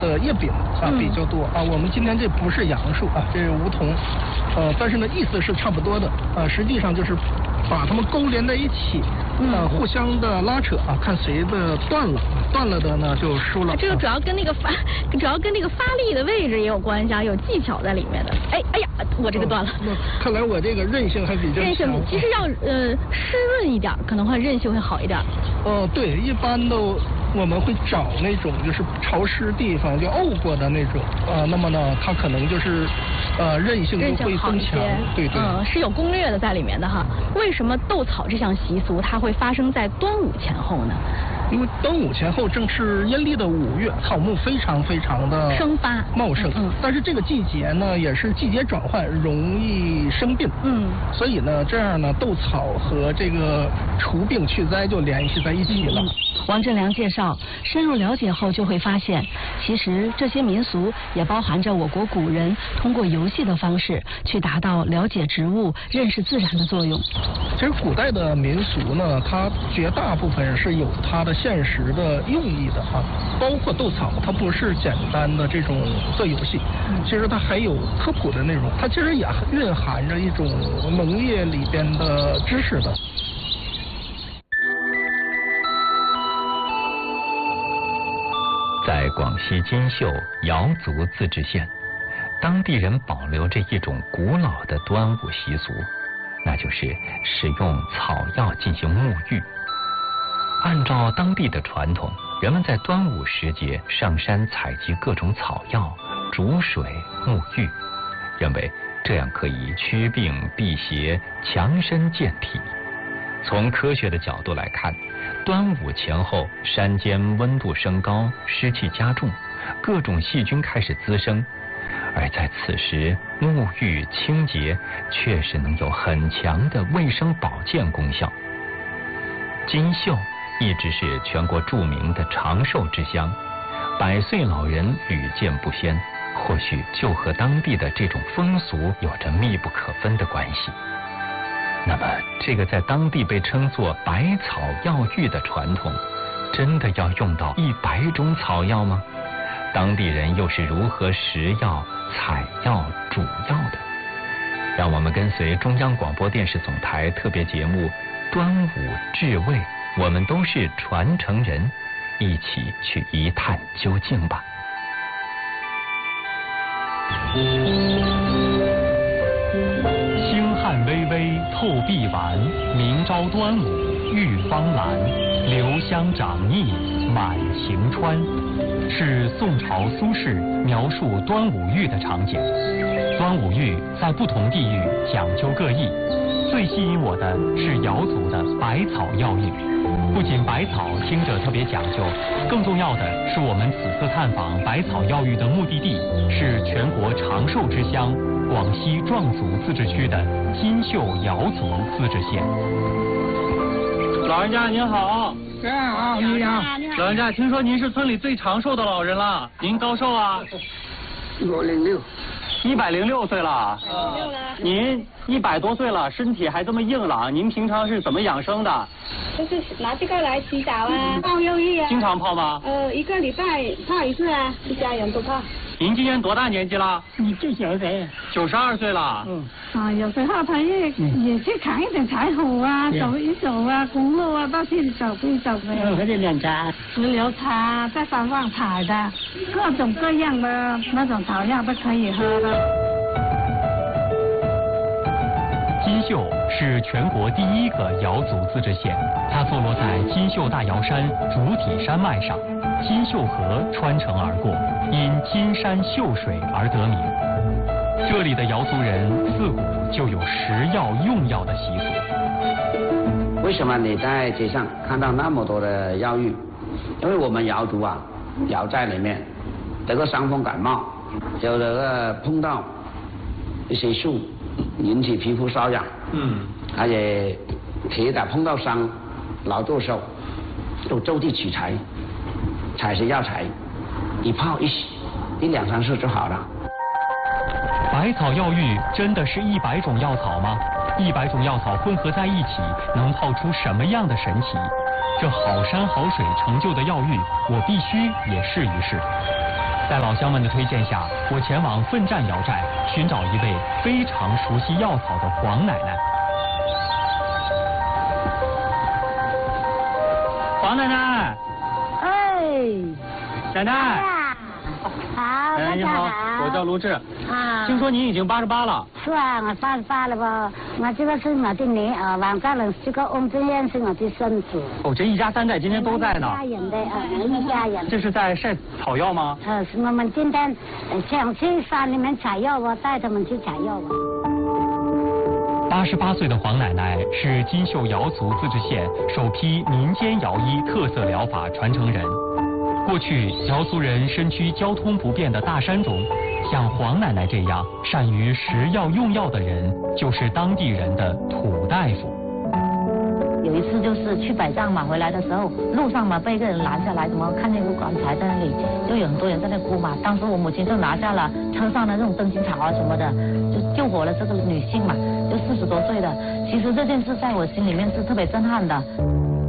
叶柄比较多我们今天这不是杨树这是梧桐，但是呢意思是差不多的实际上就是把它们勾连在一起，互相的拉扯看谁的断了的呢就输了。 这个主要跟那个发力的位置也有关系有技巧在里面的。哎呀，我这个断了。 看来我这个韧性还比较强。韧性其实要湿润一点，可能会韧性会好一点。 对，一般都我们会找那种就是潮湿地方就沤过的那种那么呢它可能就是韧性就会增强。对， 是有攻略的在里面的哈。为什么斗草这项习俗它会发生在端午前后呢？ 因为端午前后正是阴历的5月，草木非常的生发茂盛，但是这个季节呢也是季节转换，容易生病，所以呢这样呢斗草和这个除病去灾就联系在一起了。 王振良介绍，深入了解后就会发现，其实这些民俗也包含着我国古人通过游戏的方式去达到了解植物、认识自然的作用。 其实古代的民俗呢，它绝大部分是有它的现实的用意的包括斗草，它不是简单的这种做游戏，其实它还有科普的内容，它其实也蕴含着一种农业里边的知识的。 在广西金秀瑶族自治县，当地人保留着一种古老的端午习俗，那就是使用草药进行沐浴。按照当地的传统，人们在端午时节上山采集各种草药，煮水沐浴，认为这样可以驱病辟邪、强身健体。从科学的角度来看，端午前后山间温度升高，湿气加重，各种细菌开始滋生，而在此时沐浴清洁确实能有很强的卫生保健功效。金秀一直是全国著名的长寿之乡，100岁老人屡见不鲜，或许就和当地的这种风俗有着密不可分的关系。那么这个在当地被称作百草药浴的传统，真的要用到100种草药吗？当地人又是如何食药、采药、煮药的？让我们跟随中央广播电视总台特别节目《端午至味》，我们都是传承人，一起去一探究竟吧。 星汉微微透碧丸，明朝端午玉芳兰，留香长腻满晴川，是宋朝苏轼描述端午浴的场景。端午浴在不同地域讲究各异，最吸引我的是瑶族的百草药浴。不仅百草听着特别讲究，更重要的是我们此次探访百草药浴的目的地是全国长寿之乡广西壮族自治区的金秀瑶族自治县。 老人家您好。 好，你好。 老人家，听说您是村里最长寿的老人了，您高寿啊 ？106。 106岁了。您100多岁了，身体还这么硬朗，您平常是怎么养生的？ 就是拿这个来洗澡泡药浴经常泡吗 ？1个礼拜泡一次一家人都泡。 您今年多大年纪了 ？92岁。 92岁了。 有时候他也去看一点柴火走一走公路到处走一走呗。 喝点凉茶。 石榴茶在山上采的，各种各样的那种草药都可以喝的。 金秀是全国第1个瑶族自治县，它坐落在金秀大瑶山主体山脉上，金秀河穿城而过，因金山秀水而得名。这里的瑶族人自古就有食药用药的习俗。 为什么你在街上看到那么多的药浴？因为我们瑶族瑶寨里面得个伤风感冒，有的碰到一些树引起皮肤瘙痒，而且铁打碰到伤劳作手，都就地取材，采些药材，一泡一洗，1、2、3次就好了。 百草药浴真的是100种药草吗？100种药草混合在一起，能泡出什么样的神奇？这好山好水成就的药浴，我必须也试一试。 在老乡们的推荐下，我前往奋战瑶寨寻找一位非常熟悉药草的黄奶奶。 黄奶奶， 哎， 奶奶， 好，大你好， 家好， 我叫卢志。 啊， 听说您已经88了。 是啊，我88了吧？我这个是我的女儿，王家人，这个翁正燕是我的孙子。 哦，这一家3代今天都在呢。 一家人的一家人。 这是在晒草药吗？ 是我们今天想去山里面采药，我带他们去采药吧。 88岁的黄奶奶是金秀瑶族自治县首批民间瑶医特色疗法传承人。过去瑶族人身居交通不便的大山中，像黄奶奶这样善于食药用药的人，就是当地人的土大夫。 有一次就是去摆账嘛，回来的时候路上嘛被一个人拦下来，怎么看见一个棺材在那里，就有很多人在那哭嘛。当时我母亲就拿下了车上的那种灯芯草啊什么的，就救活了这个女性嘛，就40多岁的。其实这件事在我心里面是特别震撼的。